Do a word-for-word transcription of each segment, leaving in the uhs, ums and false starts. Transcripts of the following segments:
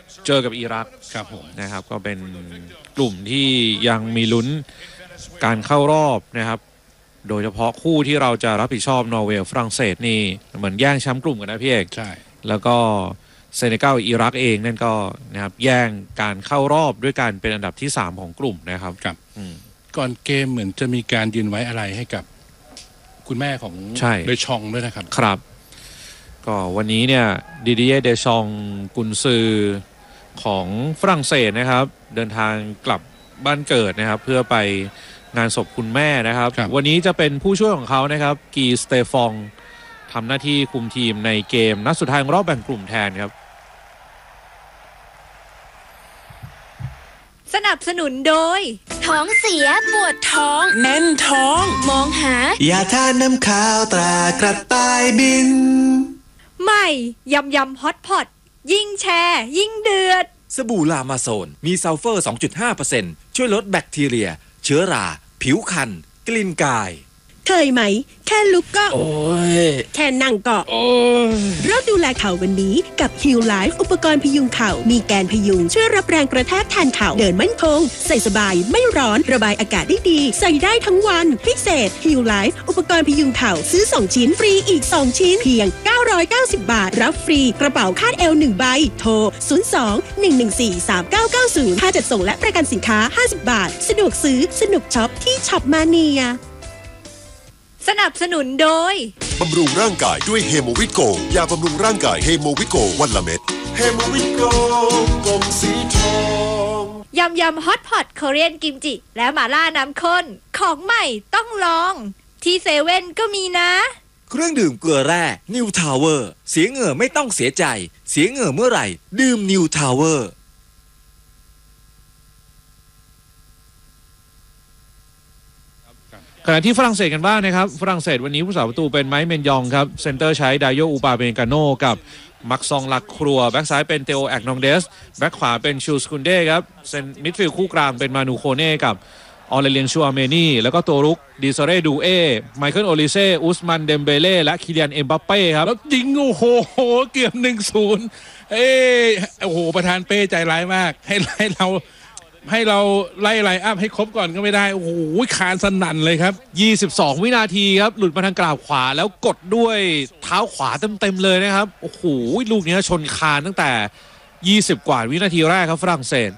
เจอกับอิรักครับผมนะครับก็เป็นกลุ่มที่ยังมีลุ้นการเข้ารอบนะครับโดยเฉพาะคู่ที่เราจะรับผิดชอบนอร์เวย์ฝรั่งเศสนี่เหมือนแย่งแชมป์กลุ่มกันนะพี่เอกใช่แล้วก็เซเนกัลอิรักเองนั่นก็นะครับแย่งการเข้ารอบด้วยการเป็นอันดับที่สามของกลุ่มนะครับครับก่อนเกมเหมือนจะมีการยืนไว้อะไรให้กับคุณแม่ของเดชองด้วยนะครับครับก็วันนี้เนี่ยดิดิเย่เดชองกุนซือของฝรั่งเศสนะครับเดินทางกลับบ้านเกิดนะครับเพื่อไปงานศพคุณแม่นะครับวันนี้จะเป็นผู้ช่วยของเขานะครับกีสเตฟองทำหน้าที่คุมทีมในเกมนัดสุดท้ายรอบแบ่งกลุ่มแทนครับสนับสนุนโดยท้องเสียปวดท้องแน่นท้องมองหายาทาน้ำขาวตรากระต่ายบินใหม่ยำยำฮอตพอตยิ่งแชร์ยิ่งเดือดสบู่ลามาโซนมีซัลเฟอร์ สองจุดห้าเปอร์เซ็นต์ ช่วยลดแบคทีเรียเชื้อราผิวคันกลิ่นกายเคยไหมแค่ลุกก็โอ้ยแค่นั่งก็โอ้ยเริ่มดูแลเข่าวันนี้กับ Heal Life อุปกรณ์พยุงเข่ามีแกนพยุงช่วยรับแรงกระแทกแทนเข่าเดินมั่นคงใส่สบายไม่ร้อนระบายอากาศได้ดีใส่ได้ทั้งวันพิเศษ Heal Life อุปกรณ์พยุงเข่าซื้อสองชิ้นฟรีอีกสองชิ้นเพียงเก้าร้อยเก้าสิบบาทรับฟรีกระเป๋าคาดเอวหนึ่งใบโทรศูนย์ สอง หนึ่ง หนึ่ง สี่ สาม เก้า เก้า ศูนย์ค่าจัดส่งและประกันสินค้าห้าสิบบาทสะดวกซื้อสนุกช็อปที่ช็อปมาเนียสนับสนุนโดยบำรุงร่างกายด้วยเฮโมวิโกยาบำรุงร่างกายเฮโมวิโกวันละเม็ดเฮโมวิโกกลมสีทองยำยำฮอตพอตคอเรียนกิมจิและหม่าล่าน้ำข้นของใหม่ต้องลองที่เซเว่นก็มีนะเครื่องดื่มเกลือแร่นิวทาวเวอร์เสียเหงื่อไม่ต้องเสียใจเสียเหงื่อเมื่อไหร่ดื่มนิวทาวเวอร์ขณะที่ฝรั่งเศสกันบ้างนะครับฝรั่งเศสวันนี้ผู้สาประตูเป็นไมค์เมนยองครับเซนเตอร์ใช้ไดโยอูปาเบนกาโนกับมักซองลักครัวแบ็กซ้ายเป็นเตโอแอกนองเดสแบ็กขวาเป็นชูสกุนเด้ครับเซนมิดฟิลด์คู่กลางเป็นมานูโคเน่กับออเลเลียนชัวเมนี่แล้วก็ตัวรุกดิซาเรดูเอไมเคิลโอลิเซ่อุสมันเดมเบเล่และคิเลียนเอ็มบัปเป้ครับแล้วยิงโอ้โหเกือบ หนึ่งศูนย์ เอ้โอ้โหประธานเป้ใจร้ายมากให้ให้เราให้เราไล่ไลน์อัพให้ครบก่อนก็ไม่ได้โอ้โหคานสนั่นเลยครับยี่สิบสองวินาทีครับหลุดมาทางกราบขวาแล้วกดด้วยเท้าขวาเต็มๆเลยนะครับโอ้โหลูกนี้ชนคานตั้งแต่ยี่สิบกว่าวินาทีแรกครับฝรั่งเศส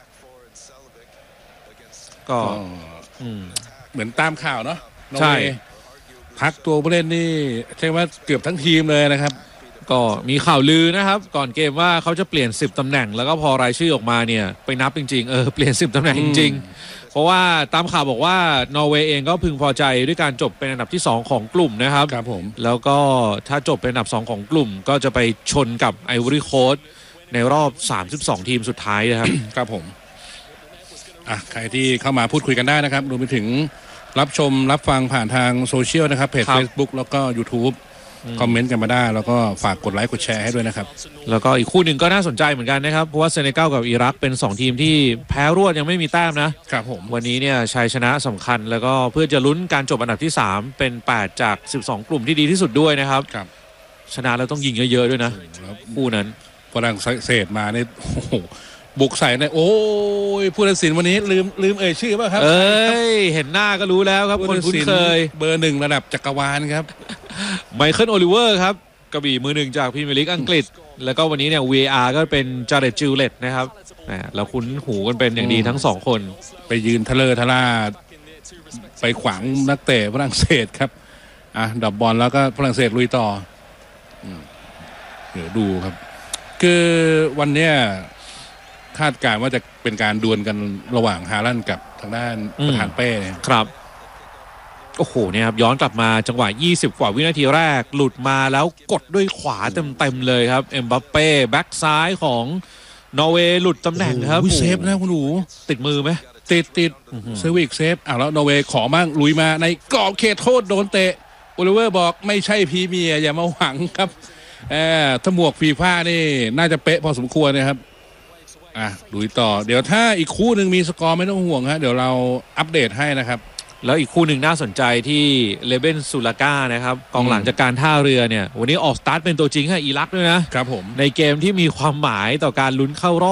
ก็เหมือนตามข่าวเนาะใช่พักตัวผู้เล่นนี่ใช่ว่าเกือบทั้งทีมเลยนะครับก็มีข่าวลือนะครับก่อนเกมว่าเขาจะเปลี่ยนสิบตำแหน่งแล้วก็พอรายชื่อออกมาเนี่ยไปนับจริงๆเออเปลี่ยนสิบตำแหน่งจริงๆเพราะว่าตามข่าวบอกว่านอร์เวย์เองก็พึงพอใจด้วยการจบเป็นอันดับที่สองของกลุ่มนะครับครับผมแล้วก็ถ้าจบเป็นอันดับสองของกลุ่มก็จะไปชนกับไอวอรี่โค้สต์ในรอบสามสิบสองทีมสุดท้ายนะครับครับผมอ่ะใครที่เข้ามาพูดคุยกันได้นะครับรวมไปถึงรับชมรับฟังผ่านทางโซเชียลนะครับเพจ Facebook แล้วก็ YouTubeคอมเมนต์กันมาได้แล้วก็ฝากกดไลค์กดแชร์ให้ด้วยนะครับแล้วก็อีกคู่หนึ่งก็น่าสนใจเหมือนกันนะครับเพราะว่าเซเนกัลกับอิรักเป็นสองทีมที่แพ้รวดยังไม่มีแต้มนะครับผมวันนี้เนี่ยชัยชนะสำคัญแล้วก็เพื่อจะลุ้นการจบอันดับที่สามเป็นแปดจากสิบสองกลุ่มที่ดีที่สุดด้วยนะครับครับชนะแล้วต้องยิงเยอะๆด้วยนะคู่นั้นฝรั่งเศสมาเนี่ยโอ้โหบุกใส่ในโอ้ยผู้ตัดสินวันนี้ลืมลืมเอ่ยชื่อป่ะครับเอ้ยเห็นหน้าก็รู้แล้วครับคนคุ้นเคยเบอร์หนึ่งระดับจักรวาลครับไมเคิลโอลิเวอร์ครับกระบี่มือหนึ่งจากพรีเมียร์ลีกอังกฤษแล้วก็วันนี้เนี่ย วี อาร์ ก็เป็นจาเรตจิลเลตนะครับแล้วคุ้นหูกันเป็นอย่างดีทั้งสองคนไปยืนทะเลทะล่าไปขวางนักเตะฝรั่งเศสครับอ่ะดับบอลแล้วก็ฝรั่งเศสลุยต่อเดี๋ยวดูครับคือวันเนี้ยคาดการณ์ว่าจะเป็นการดวลกันระหว่างฮาลันด์กับทางด้านประธานเป้ครับโอ้โหเนี่ยครับย้อนกลับมาจังหวะยี่สิบกว่าวินาทีแรกหลุดมาแล้วกดด้วยขวาเต็มๆเลยครับเอ็มบัปเป้แบ็กซ้ายของนอร์เวย์หลุดตำแหน่งครับเซฟนะคุณหนูติดมือไหมติดติดเซอร์วิกเซฟอ่ะแล้วนอร์เวย์ขอมั่งลุยมาในกรอบเขตโทษโดนเตะโอลิเวอร์บอกไม่ใช่พรีเมียร์อย่ามาหวังครับเออถ้าหมวกฟีฟ่านี่น่าจะเป๊ะพอสมควรนะครับอ่ะลุยต่อเดี๋ยวถ้าอีกคู่หนึ่งมีสกอร์ไม่ต้องห่วงฮะเดี๋ยวเราอัปเดตให้นะครับแล้วอีกคู่หนึ่งน่าสนใจที่เลเบนซูลาก้านะครับกองหลังจากการท่าเรือเนี่ยวันนี้ออกสตาร์ทเป็นตัวจริงให้อิรักด้วยนะครับผมในเกมที่มีความหมายต่อการลุ้นเข้ารอบ